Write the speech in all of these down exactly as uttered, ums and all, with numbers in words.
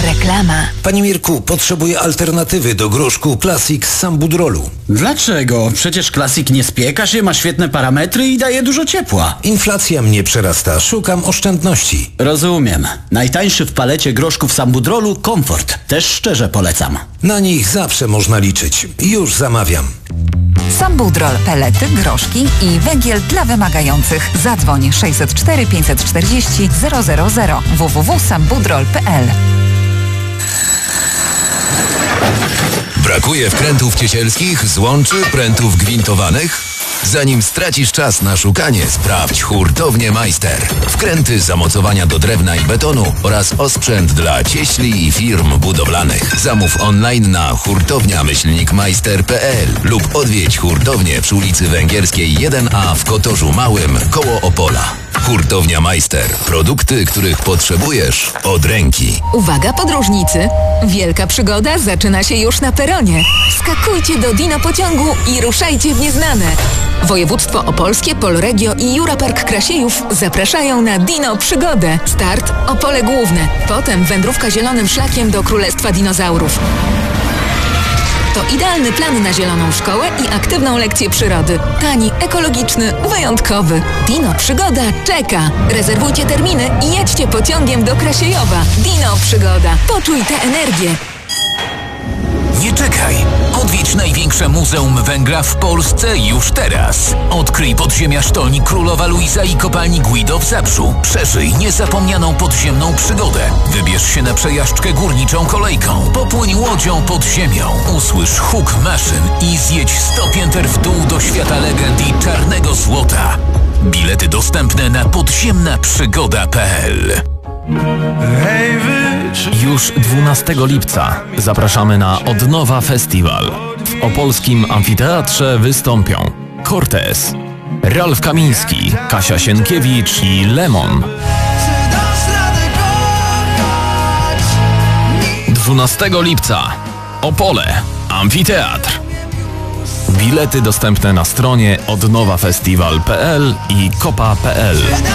Reklama. Panie Mirku, potrzebuję alternatywy do groszku Classic z Sambudrolu. Dlaczego? Przecież Classic nie spieka się, ma świetne parametry i daje dużo ciepła. Inflacja mnie przerasta, szukam oszczędności. Rozumiem. Najtańszy w palecie groszków Sambudrolu Komfort. Też szczerze polecam. Na nich zawsze można liczyć. Już zamawiam. Sambudrol, pelety, groszki i węgiel dla wymagających. Zadzwoń sześćset cztery pięćset czterdzieści zero zero zero w w w kropka sambudrol kropka p l. Brakuje wkrętów ciesielskich, złączy, prętów gwintowanych? Zanim stracisz czas na szukanie, sprawdź Hurtownię Majster. Wkręty, zamocowania do drewna i betonu oraz osprzęt dla cieśli i firm budowlanych. Zamów online na hurtownia myślnik majster kropka p l lub odwiedź hurtownię przy ulicy Węgierskiej jeden a w Kotorzu Małym koło Opola. Hurtownia Majster. Produkty, których potrzebujesz od ręki. Uwaga podróżnicy! Wielka przygoda zaczyna się już na peronie. Skakujcie do Dino pociągu i ruszajcie w nieznane. Województwo Opolskie, Polregio i Jurapark Krasiejów zapraszają na Dino Przygodę. Start Opole Główne. Potem wędrówka zielonym szlakiem do Królestwa Dinozaurów. To idealny plan na zieloną szkołę i aktywną lekcję przyrody. Tani, ekologiczny, wyjątkowy. Dino Przygoda czeka. Rezerwujcie terminy i jedźcie pociągiem do Krasiejowa. Dino Przygoda. Poczuj tę energię. Nie czekaj! Odwiedź największe muzeum węgla w Polsce już teraz. Odkryj podziemia sztolni Królowa Luiza i kopalni Guido w Zabrzu. Przeżyj niezapomnianą podziemną przygodę. Wybierz się na przejażdżkę górniczą kolejką. Popłyń łodzią pod ziemią. Usłysz huk maszyn i zjedź sto pięter w dół do świata legend i czarnego złota. Bilety dostępne na podziemna przygoda kropka p l. Już dwunastego lipca zapraszamy na Odnowa Festiwal. W opolskim amfiteatrze wystąpią Cortez, Ralf Kamiński, Kasia Sienkiewicz i Lemon. dwunastego lipca Opole, amfiteatr. Bilety dostępne na stronie odnowafestiwal kropka p l i kopa kropka p l.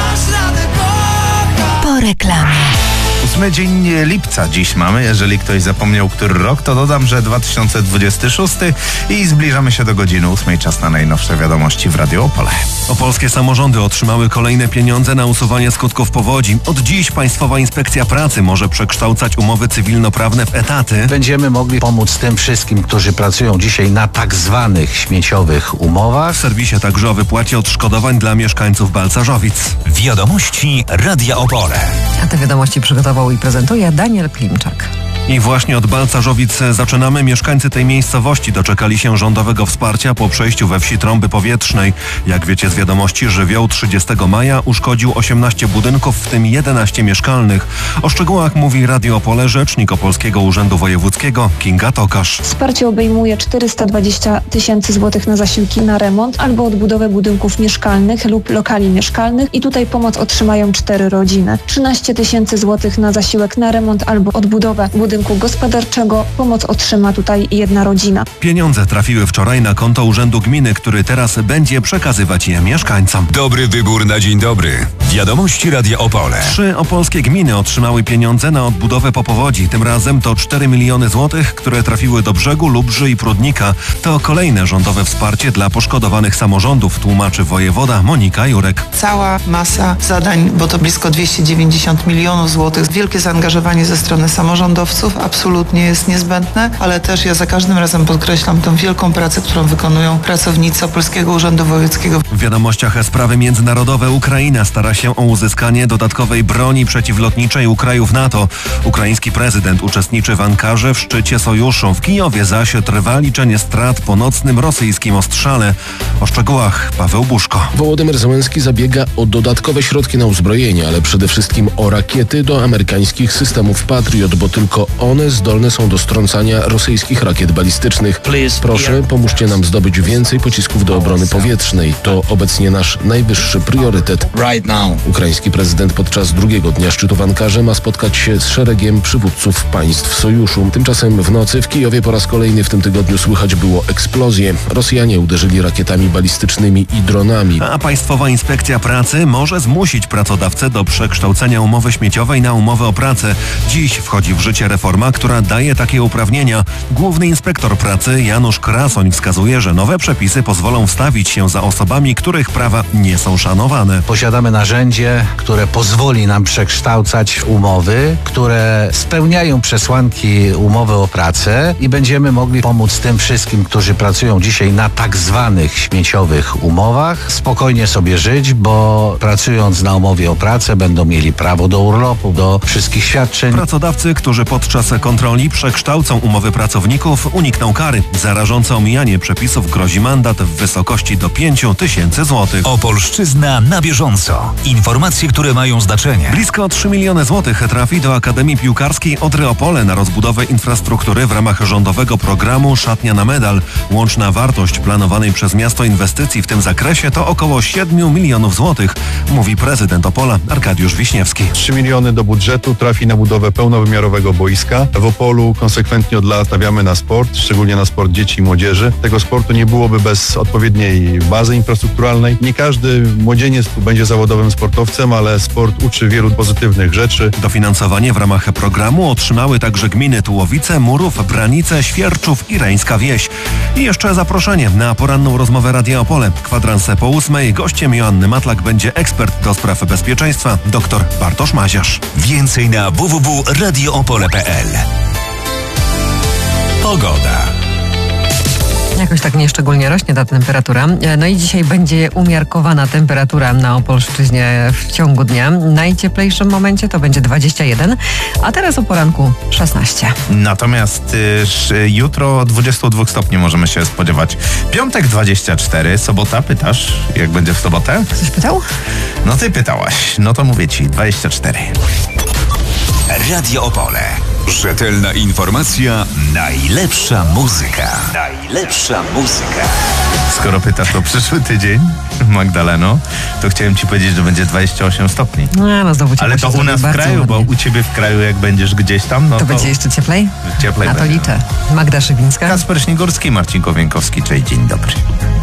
Po reklamie. Ósmy dzień lipca dziś mamy. Jeżeli ktoś zapomniał, który rok, to dodam, że dwa tysiące dwudziesty szósty i zbliżamy się do godziny ósmej. Czas na najnowsze wiadomości w Radiu Opole. Opolskie samorządy otrzymały kolejne pieniądze na usuwanie skutków powodzi. Od dziś Państwowa Inspekcja Pracy może przekształcać umowy cywilnoprawne w etaty. Będziemy mogli pomóc tym wszystkim, którzy pracują dzisiaj na tak zwanych śmieciowych umowach. W serwisie także o wypłacie odszkodowań dla mieszkańców Balcarzowic. Wiadomości Radia Opole. A te wiadomości przygotował i prezentuje Daniel Klimczak. I właśnie od Balcarzowic zaczynamy. Mieszkańcy tej miejscowości doczekali się rządowego wsparcia po przejściu we wsi trąby powietrznej. Jak wiecie z wiadomości, żywioł trzydziestego maja uszkodził osiemnaście budynków, w tym jedenaście mieszkalnych. O szczegółach mówi Radio Opole rzecznik Opolskiego Urzędu Wojewódzkiego Kinga Tokarz. Wsparcie obejmuje czterysta dwadzieścia tysięcy złotych na zasiłki na remont albo odbudowę budynków mieszkalnych lub lokali mieszkalnych i tutaj pomoc otrzymają cztery rodziny. trzynaście tysięcy złotych na zasiłek na remont albo odbudowę budynku gospodarczego. Pomoc otrzyma tutaj jedna rodzina. Pieniądze trafiły wczoraj na konto Urzędu Gminy, który teraz będzie przekazywać je mieszkańcom. Dobry wybór na dzień dobry. Wiadomości Radia Opole. Trzy opolskie gminy otrzymały pieniądze na odbudowę po powodzi. Tym razem to cztery miliony złotych, które trafiły do Brzegu, Lubrzy i Prudnika. To kolejne rządowe wsparcie dla poszkodowanych samorządów, tłumaczy wojewoda Monika Jurek. Cała masa zadań, bo to blisko dwieście dziewięćdziesiąt milionów złotych. Wielkie zaangażowanie ze strony samorządowców absolutnie jest niezbędne, ale też ja za każdym razem podkreślam tą wielką pracę, którą wykonują pracownicy Opolskiego Urzędu Wojewódzkiego. W wiadomościach sprawy międzynarodowe. Ukraina stara się o uzyskanie dodatkowej broni przeciwlotniczej u krajów NATO. Ukraiński prezydent uczestniczy w Ankarze w szczycie sojuszu. W Kijowie zaś trwa liczenie strat po nocnym rosyjskim ostrzale. O szczegółach Paweł Buszko. Wołodymyr Zełenski zabiega o dodatkowe środki na uzbrojenie, ale przede wszystkim o rakiety do amerykańskich systemów Patriot, bo tylko one zdolne są do strącania rosyjskich rakiet balistycznych. Proszę, pomóżcie nam zdobyć więcej pocisków do obrony powietrznej. To obecnie nasz najwyższy priorytet. Ukraiński prezydent podczas drugiego dnia szczytu w Ankarze ma spotkać się z szeregiem przywódców państw sojuszu. Tymczasem w nocy w Kijowie po raz kolejny w tym tygodniu słychać było eksplozje. Rosjanie uderzyli rakietami balistycznymi i dronami. A Państwowa Inspekcja Pracy może zmusić pracodawcę do przekształcenia umowy śmieciowej na umowę o pracę. Dziś wchodzi w życie reforma reforma, która daje takie uprawnienia. Główny inspektor pracy Janusz Krasoń wskazuje, że nowe przepisy pozwolą wstawić się za osobami, których prawa nie są szanowane. Posiadamy narzędzie, które pozwoli nam przekształcać umowy, które spełniają przesłanki umowy o pracę i będziemy mogli pomóc tym wszystkim, którzy pracują dzisiaj na tak zwanych śmieciowych umowach, spokojnie sobie żyć, bo pracując na umowie o pracę będą mieli prawo do urlopu, do wszystkich świadczeń. Pracodawcy, którzy podczas kontroli przekształcą umowy pracowników, unikną kary. Za rażące omijanie przepisów grozi mandat w wysokości do pięć tysięcy złotych. Opolszczyzna na bieżąco. Informacje, które mają znaczenie. Blisko trzy miliony złotych trafi do Akademii Piłkarskiej Odry Opole na rozbudowę infrastruktury w ramach rządowego programu Szatnia na medal. Łączna wartość planowanej przez miasto inwestycji w tym zakresie to około siedem milionów złotych, mówi prezydent Opola Arkadiusz Wiśniewski. trzy miliony do budżetu trafi na budowę pełnowymiarowego boiska. W Opolu konsekwentnie od lat stawiamy na sport, szczególnie na sport dzieci i młodzieży. Tego sportu nie byłoby bez odpowiedniej bazy infrastrukturalnej. Nie każdy młodzieniec będzie zawodowym sportowcem, ale sport uczy wielu pozytywnych rzeczy. Dofinansowanie w ramach programu otrzymały także gminy Tułowice, Murów, Branice, Świerczów i Reńska Wieś. I jeszcze zaproszenie na poranną rozmowę Radia Opole. Kwadrans po ósmej. Gościem Joanny Matlak będzie ekspert do spraw bezpieczeństwa, dr Bartosz Maziarz. Więcej na w w w kropka radio opole kropka p l. Pogoda. Jakoś tak nieszczególnie rośnie ta temperatura. No i dzisiaj będzie umiarkowana temperatura na Opolszczyźnie w ciągu dnia. W najcieplejszym momencie to będzie dwadzieścia jeden, a teraz o poranku szesnaście. Natomiast y, jutro dwadzieścia dwa stopni możemy się spodziewać. Piątek dwadzieścia cztery, sobota pytasz, jak będzie w sobotę? Ktoś pytał? No ty pytałaś, no to mówię ci, dwadzieścia cztery. Radio Opole. Rzetelna informacja, najlepsza muzyka. Najlepsza muzyka. Skoro pytasz o przyszły tydzień, Magdaleno, to chciałem ci powiedzieć, że będzie dwadzieścia osiem stopni. No, no znowu Ale to u nas w kraju, ładnie. Bo u ciebie w kraju, jak będziesz gdzieś tam, no to... to będzie jeszcze cieplej? Cieplej A to będzie. liczę. Magda Szywińska. Kasper Śnigurski, Marcin Kowienkowski. Cześć, dzień dobry.